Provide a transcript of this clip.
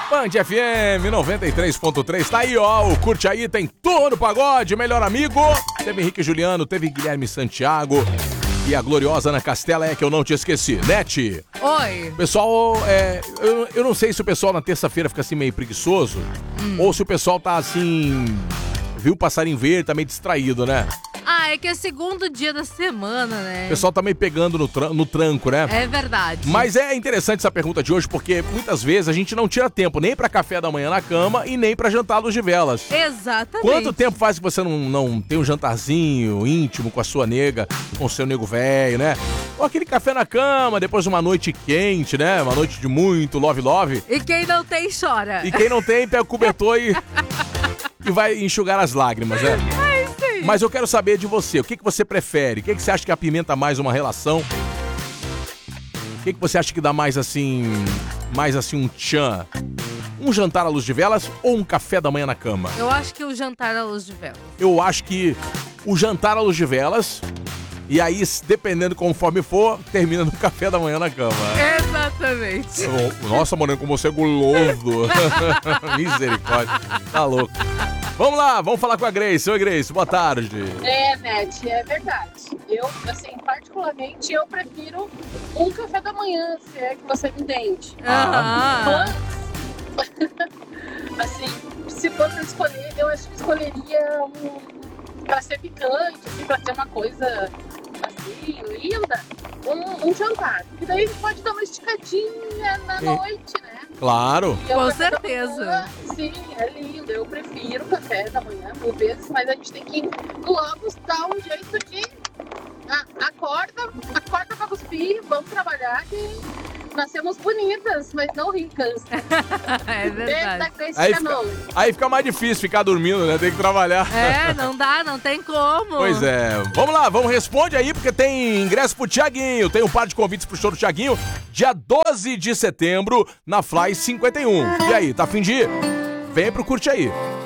Band FM 93.3, tá aí, ó, o Curte Aí, tem Turno no Pagode, Melhor Amigo, teve Henrique e Juliano, teve Guilherme Santiago e a gloriosa Ana Castela, é que eu não te esqueci. Nete. Oi. Pessoal, eu não sei se o pessoal na terça-feira fica assim meio preguiçoso, ou se o pessoal tá assim, viu o passarinho verde, tá meio distraído, né? Ah, é que é segundo dia da semana, né? O pessoal tá meio pegando no tranco, né? É verdade. Mas é interessante essa pergunta de hoje, porque muitas vezes a gente não tira tempo nem pra café da manhã na cama e nem pra jantar à luz de velas. Exatamente. Quanto tempo faz que você não tem um jantarzinho íntimo com a sua nega, com o seu nego velho, né? Ou aquele café na cama, depois de uma noite quente, né? Uma noite de muito love. E quem não tem, chora. E quem não tem, pega o cobertor e vai enxugar as lágrimas, né? É isso aí. Mas eu quero saber de você, o que você prefere? O que você acha que apimenta mais uma relação? O que você acha que dá mais assim um tchan? Um jantar à luz de velas ou um café da manhã na cama? Eu acho que o jantar à luz de velas. Eu acho que o jantar à luz de velas, e aí, dependendo conforme for, termina no café da manhã na cama. Exatamente. Nossa, Moreno, como você é guloso. Misericórdia. Tá louco. Vamos lá, vamos falar com a Grace. Oi, Grace, boa tarde. Net, é verdade. Eu, assim, particularmente, eu prefiro um café da manhã, se é que você me entende. Mas, assim, se for pra escolher, eu acho que escolheria pra ser picante, assim, pra ser uma coisa, assim, linda, um jantar. E daí a gente pode dar uma esticadinha na noite, né? Claro. Com certeza. Manhã, sim, é lindo. Eu prefiro o café da manhã, por vezes, mas a gente tem que logo dar um jeito de acorda pra cuspir, vamos trabalhar que nascemos bonitas, mas não ricas. É verdade. Aí fica mais difícil ficar dormindo, né? Tem que trabalhar. É, não dá, não tem como. Pois é. Vamos lá, responde aí, porque tem ingresso pro Thiaguinho. Tem um par de convites pro show do Thiaguinho, dia 12 de setembro, na Fly 51. E aí, tá a fim de ir? Vem pro Curte Aí.